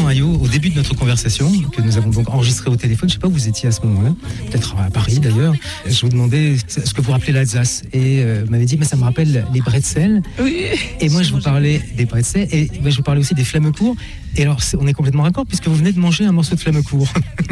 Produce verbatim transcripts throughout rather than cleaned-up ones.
Justement, Ayo, au début de notre conversation, que nous avons donc enregistrée au téléphone, je ne sais pas où vous étiez à ce moment-là, peut-être à Paris d'ailleurs, je vous demandais ce que vous rappelez l'Alsace. Et euh, vous m'avez dit, mais ça me rappelle les bretzels. Oui. Et moi, je vous parlais des bretzels et ben, je vous parlais aussi des flammecourt. Et alors, c'est, on est complètement raccord puisque vous venez de manger un morceau de flammecourt.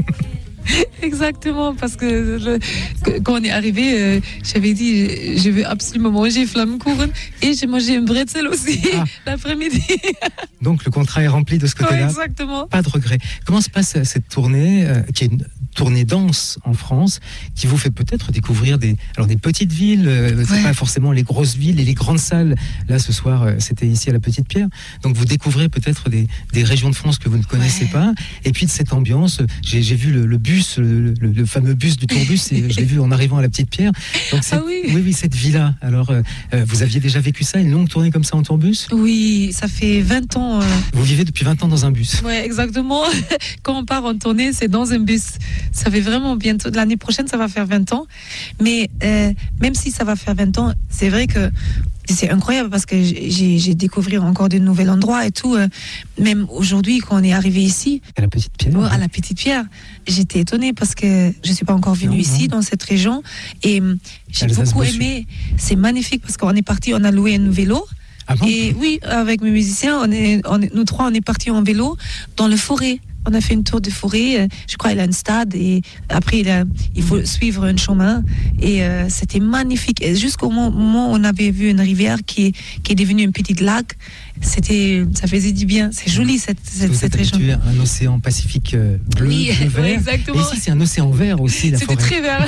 Exactement, parce que, le, que quand on est arrivé, euh, j'avais dit je veux absolument manger flammekuchen et j'ai mangé un bretzel aussi ah. l'après-midi. Donc le contrat est rempli de ce côté-là. Ouais, exactement. Pas de regret. Comment se passe cette tournée, euh, qui est une tournée danse en France, qui vous fait peut-être découvrir des, alors des petites villes, euh, c'est ouais. pas forcément les grosses villes et les grandes salles. Là, ce soir, euh, c'était ici à la Petite Pierre. Donc vous découvrez peut-être des, des régions de France que vous ne connaissez ouais. pas. Et puis de cette ambiance, j'ai, j'ai vu le, le bus, le, le, le fameux bus du tourbus, et je l'ai vu en arrivant à la Petite Pierre. Donc ah oui. oui, oui, cette villa. Alors, euh, vous aviez déjà vécu ça, une longue tournée comme ça en tourbus ? Oui, ça fait vingt ans. Euh... Vous vivez depuis vingt ans dans un bus ? Oui, exactement. Quand on part en tournée, c'est dans un bus. Ça fait vraiment bientôt, l'année prochaine, ça va faire vingt ans. Mais euh, même si ça va faire vingt ans, c'est vrai que c'est incroyable parce que j'ai, j'ai découvert encore de nouveaux endroits et tout. Euh, même aujourd'hui, quand on est arrivé ici, à la Petite Pierre, oh, à la Petite Pierre, j'étais étonnée parce que je suis pas encore venue non, ici non. dans cette région et euh, j'ai Alsace beaucoup Bossu. aimé. C'est magnifique parce qu'on est parti, on a loué un vélo. Ah bon ? Et oui, avec mes musiciens, on est, on est, nous trois, on est partis en vélo dans le forêt. On a fait une tour de forêt, je crois qu'il a un stade et après il, a, il faut suivre un chemin et euh, c'était magnifique. Et jusqu'au moment où on avait vu une rivière qui est, qui est devenue un petit lac, c'était, ça faisait du bien. C'est joli cette, cette, Vous cette êtes région. Habitué à un océan Pacifique bleu, oui, bleu vert. Oui, exactement. Et ici c'est un océan vert aussi. La c'était forêt. très vert.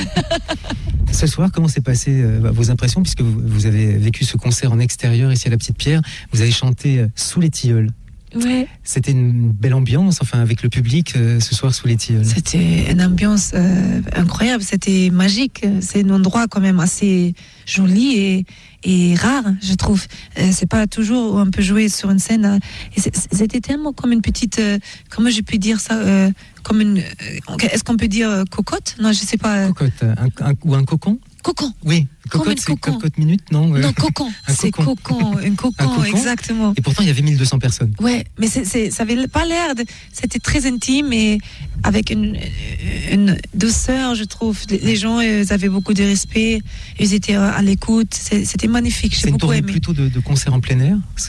Ce soir, comment s'est passé euh, vos impressions puisque vous, vous avez vécu ce concert en extérieur ici à la Petite Pierre. Vous avez chanté euh, sous les tilleuls. Ouais. C'était une belle ambiance, enfin avec le public euh, ce soir sous les tilleuls. C'était une ambiance euh, incroyable, c'était magique. C'est un endroit quand même assez joli et, et rare, je trouve. Euh, c'est pas toujours où on peut jouer sur une scène. Hein. Et c'était tellement comme une petite, euh, comment je peux dire ça, euh, comme une, euh, est-ce qu'on peut dire euh, cocotte ? Non, je sais pas. Cocotte, un, un, ou un cocon ? Cocon. Oui, cocotte, c'est cocon. cocotte minute, non Non, cocon. c'est cocon. cocon. Un cocon, un cocon, exactement. Et pourtant, il y avait mille deux cents personnes. Ouais, mais c'est, c'est, ça avait pas l'air de... C'était très intime et avec une, une douceur, je trouve. Les gens, ils avaient beaucoup de respect. Ils étaient à l'écoute. C'était magnifique. J'ai c'est beaucoup une tournée aimé. plutôt de, de concerts en plein air.